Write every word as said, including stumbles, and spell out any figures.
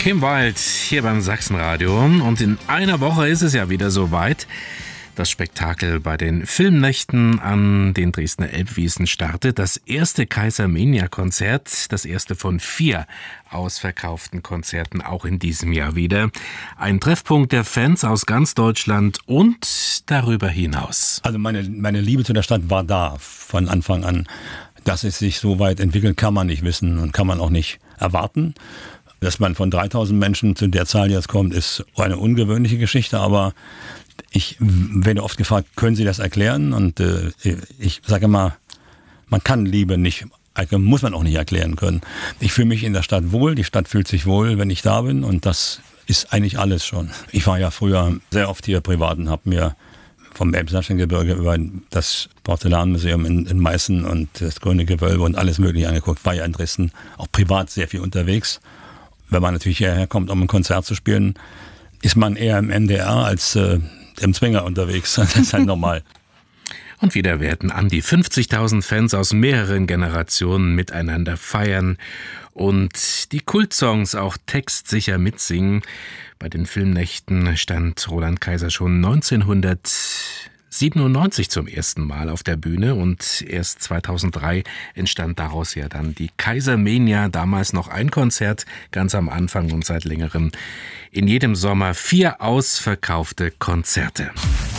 Kim Wilde hier beim Sachsenradio. Und in einer Woche ist es ja wieder soweit. Das Spektakel bei den Filmnächten an den Dresdner Elbwiesen startet. Das erste Kaisermania-Konzert, das erste von vier ausverkauften Konzerten, auch in diesem Jahr wieder. Ein Treffpunkt der Fans aus ganz Deutschland und darüber hinaus. Also meine, meine Liebe zu der Stadt war da von Anfang an. Dass es sich so weit entwickelt, kann man nicht wissen und kann man auch nicht erwarten. Dass man von dreitausend Menschen zu der Zahl jetzt kommt, ist eine ungewöhnliche Geschichte, aber ich werde oft gefragt, können Sie das erklären? Und äh, ich sage immer, man kann Liebe nicht, muss man auch nicht erklären können. Ich fühle mich in der Stadt wohl, die Stadt fühlt sich wohl, wenn ich da bin, und das ist eigentlich alles schon. Ich war ja früher sehr oft hier privat und habe mir vom Elbsachsengebirge über das Porzellanmuseum in, in Meißen und das Grüne Gewölbe und alles Mögliche angeguckt. War ja in Dresden auch privat sehr viel unterwegs. Wenn man natürlich hierher kommt, um ein Konzert zu spielen, ist man eher im N D R als äh, im Zwinger unterwegs. Das ist halt normal. Und wieder werden an die fünfzigtausend Fans aus mehreren Generationen miteinander feiern und die Kultsongs auch textsicher mitsingen. Bei den Filmnächten stand Roland Kaiser schon neunzehnhundertsiebenundneunzig zum ersten Mal auf der Bühne und erst zweitausenddrei entstand daraus ja dann die Kaisermania, damals noch ein Konzert ganz am Anfang und seit längerem in jedem Sommer vier ausverkaufte Konzerte.